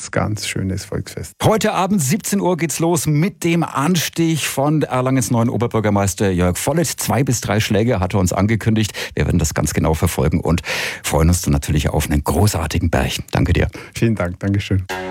ganz, ganz schönes Volksfest. Heute Abend 17 Uhr geht's los mit dem Anstich von Erlangens neuen Oberbürgermeister Jörg Vollert. 2 bis 3 Schläge hat er uns angekündigt. Wir werden das ganz genau verfolgen und freuen uns dann natürlich auf einen großartigen Berg. Danke dir. Vielen Dank, Dankeschön.